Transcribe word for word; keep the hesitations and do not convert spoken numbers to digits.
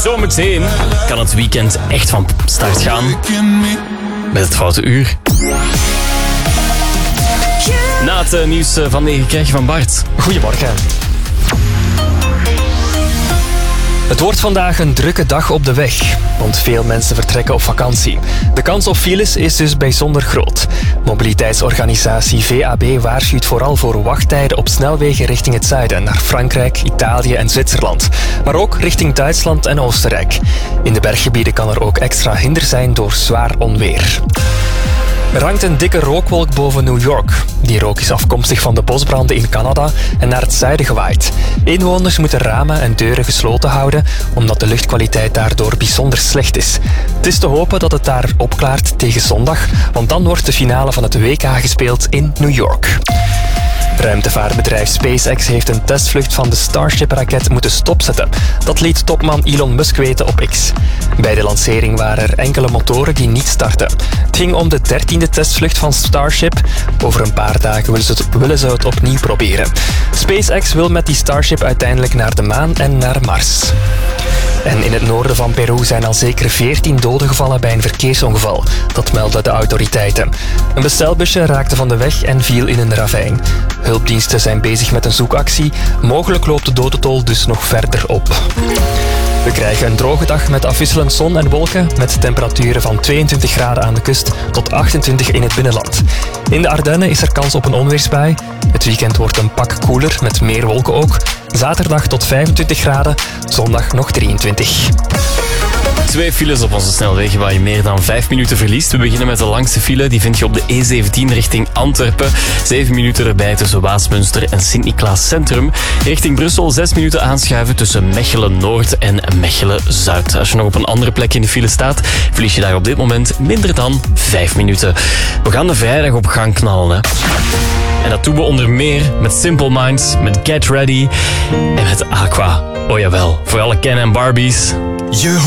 Zometeen kan het weekend echt van start gaan met het Foute Uur. Na het uh, nieuws van negen krijg je van Bart. Goedemorgen. Het wordt vandaag een drukke dag op de weg, want veel mensen vertrekken op vakantie. De kans op files is dus bijzonder groot. Mobiliteitsorganisatie V A B waarschuwt vooral voor wachttijden op snelwegen richting het zuiden, naar Frankrijk, Italië en Zwitserland. Maar ook richting Duitsland en Oostenrijk. In de berggebieden kan er ook extra hinder zijn door zwaar onweer. Er hangt een dikke rookwolk boven New York. Die rook is afkomstig van de bosbranden in Canada en naar het zuiden gewaaid. Inwoners moeten ramen en deuren gesloten houden, omdat de luchtkwaliteit daardoor bijzonder slecht is. Het is te hopen dat het daar opklaart tegen zondag, want dan wordt de finale van het W K gespeeld in New York. Ruimtevaartbedrijf SpaceX heeft een testvlucht van de Starship-raket moeten stopzetten. Dat liet topman Elon Musk weten op X. Bij de lancering waren er enkele motoren die niet startten. Het ging om de dertiende testvlucht van Starship. Over een paar dagen willen ze, het, willen ze het opnieuw proberen. SpaceX wil met die Starship uiteindelijk naar de maan en naar Mars. En in het noorden van Peru zijn al zeker veertien doden gevallen bij een verkeersongeval. Dat melden de autoriteiten. Een bestelbusje raakte van de weg en viel in een ravijn. Hulpdiensten zijn bezig met een zoekactie. Mogelijk loopt de dodentol dus nog verder op. We krijgen een droge dag met afwisselend zon en wolken, met temperaturen van tweeëntwintig graden aan de kust tot achtentwintig in het binnenland. In de Ardennen is er kans op een onweersbui. Het weekend wordt een pak koeler, met meer wolken ook. Zaterdag tot vijfentwintig graden, zondag nog drieëntwintig. Twee files op onze snelwegen waar je meer dan vijf minuten verliest. We beginnen met de langste file. Die vind je op de E zeventien richting Antwerpen. Zeven minuten erbij tussen Waasmunster en Sint-Niklaas Centrum. Richting Brussel zes minuten aanschuiven tussen Mechelen-Noord en Mechelen-Zuid. Als je nog op een andere plek in de file staat, verlies je daar op dit moment minder dan vijf minuten. We gaan de vrijdag op gang knallen, hè. En dat doen we onder meer met Simple Minds, met Get Ready en met Aqua. Oh jawel, voor alle Ken en Barbies. Je